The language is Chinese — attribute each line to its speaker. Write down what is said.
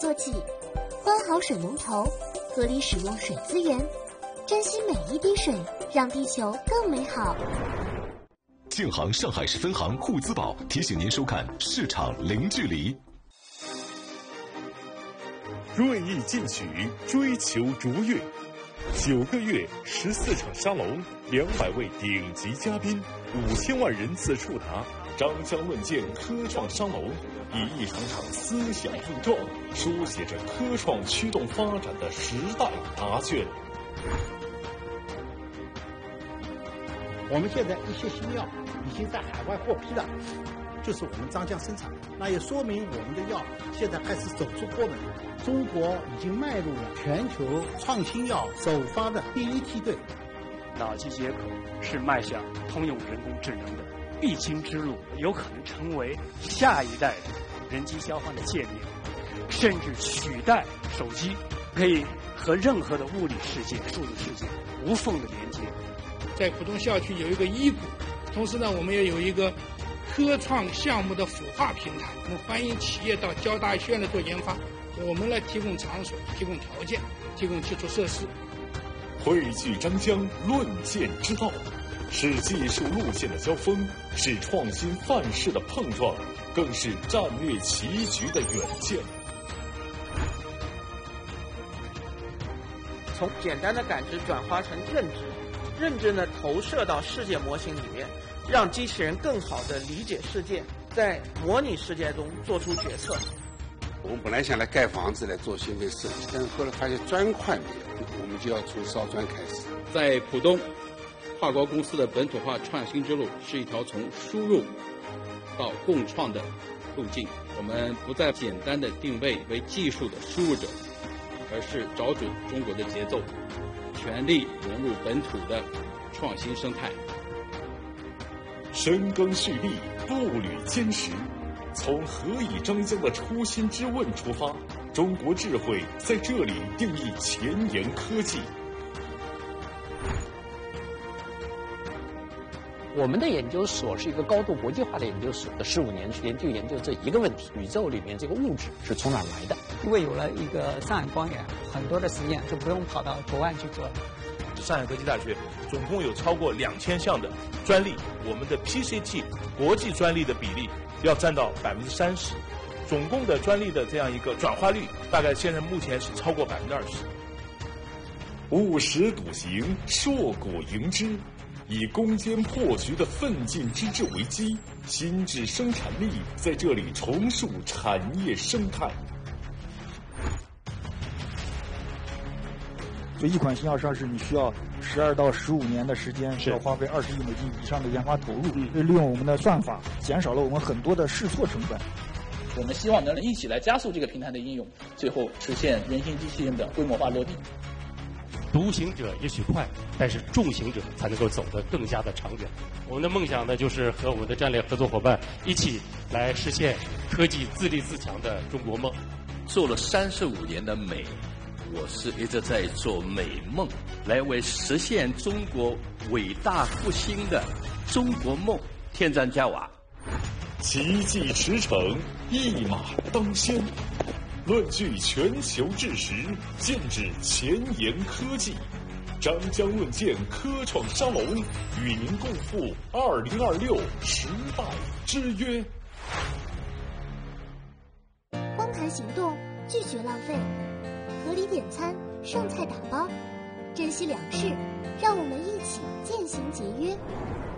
Speaker 1: 做起，关好水龙头，合理使用水资源，珍惜每一滴水，让地球更美好。
Speaker 2: 建行上海市分行沪资宝提醒您收看市场零距离。
Speaker 3: 锐意进取，追求卓越。9个月14场沙龙，200位顶级嘉宾，5000万人次触达。张江论剑科创沙龙，以一场场思想碰撞，书写着科创驱动发展的时代答卷。
Speaker 4: 我们现在一些新药已经在海外获批了，就是我们张江生产，那也说明我们的药现在开始走出国门。中国已经迈入了全球创新药首发的第一梯队。
Speaker 5: 脑机接口是迈向通用人工智能的必经之路，有可能成为下一代的人机交换的界面，甚至取代手机，可以和任何的物理世界、数字世界无缝的连接。
Speaker 6: 在浦东校区有一个医股，同时呢，我们也有一个科创项目的孵化平台，我们欢迎企业到交大学院来做研发，我们来提供场所、提供条件、提供基础设施。
Speaker 3: 汇聚张江论剑之道，是技术路线的交锋，是创新范式的碰撞，更是战略棋局的远见。
Speaker 7: 从简单的感知转化成认知，认知呢投射到世界模型里面，让机器人更好地理解世界，在模拟世界中做出决策。
Speaker 8: 我们本来想来盖房子来做新费设计，但是后来发现砖块没有，我们就要从烧砖开始。
Speaker 9: 在浦东，跨国公司的本土化创新之路是一条从输入到共创的路径。我们不再简单的定位为技术的输入者，而是找准中国的节奏，全力融入本土的创新生态。
Speaker 3: 深耕蓄力，步履坚实。从何以张江的初心之问出发，中国智慧在这里定义前沿科技。
Speaker 10: 我们的研究所是一个高度国际化的研究所的15年时间就研究这一个问题：宇宙里面这个物质是从哪来的？
Speaker 11: 因为有了一个上海光源，很多的实验就不用跑到国外去做了。
Speaker 12: 上海科技大学总共有超过2000项的专利，我们的 PCT 国际专利的比例要占到30%，总共的专利的这样一个转化率，大概现在目前是超过20%。
Speaker 3: 务实笃行，硕果迎之，以攻坚破局的奋进之志为基，心智生产力在这里重塑产业生态。
Speaker 13: 所以一款新药上市，你需要12到15年的时间，需要花费20亿美金以上的研发投入。利用我们的算法，减少了我们很多的试错成本。
Speaker 14: 我们希望能一起来加速这个平台的应用，最后实现人形机器人的规模化落地。
Speaker 15: 独行者也许快，但是众行者才能够走得更加的长远。我们的梦想呢，就是和我们的战略合作伙伴一起来实现科技自立自强的中国梦。
Speaker 16: 做了35年的美，我是一直在做美梦，来为实现中国伟大复兴的中国梦添砖加瓦。
Speaker 3: 奇迹驰骋，一马当先，论据全球智识，剑指前沿科技。张江论剑科创沙龙，与您共赴2026时代之约。
Speaker 1: 光盘行动，拒绝浪费，合理点餐，剩菜打包，珍惜粮食，让我们一起渐行节约。